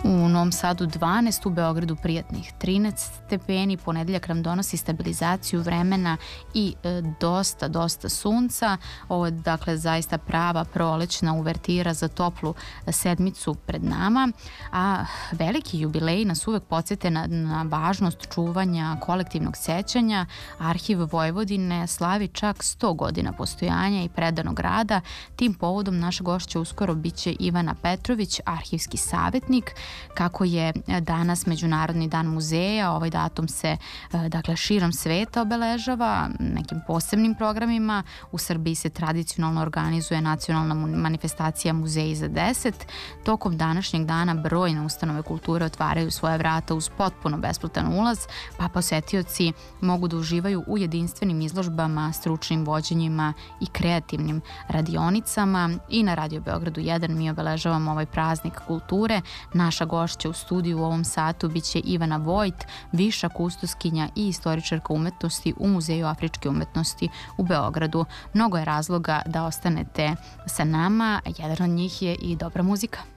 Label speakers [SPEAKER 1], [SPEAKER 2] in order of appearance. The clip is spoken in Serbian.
[SPEAKER 1] U Novom Sadu 12, u Beogradu prijatnih 13 stepeni, ponedeljak nam donosi stabilizaciju vremena i dosta sunca. Ovo je dakle zaista prava prolećna uvertira za toplu sedmicu pred nama, a veliki jubileji nas uvek podsjete na važnost čuvanja kolektivnog sećanja. Arhiv Vojvodine slavi čak 100 godina postojanja i predanog rada. Tim povodom naša gošća uskoro biće Ivana Petrović, arhivski savjetnik. Kako je danas Međunarodni dan muzeja, ovaj datum se dakle širom sveta obeležava nekim posebnim programima. U Srbiji se tradicionalno organizuje nacionalna manifestacija Muzeji za 10. Tokom današnjeg dana brojne ustanove kulture otvaraju svoja vrata uz potpuno besplatan ulaz, pa posetioci mogu da uživaju u jedinstvenim izložbama, stručnim vođenjima i kreativnim radionicama. I na Radio Beogradu 1 mi obeležavamo ovaj praznik kulture. Naša gošća u studiju u ovom satu biće Ivana Vojt, viša kustoskinja i istoričarka umetnosti u Muzeju afričke umetnosti u Beogradu. Mnogo je razloga da ostanete sa nama, jedan od njih je i dobra muzika.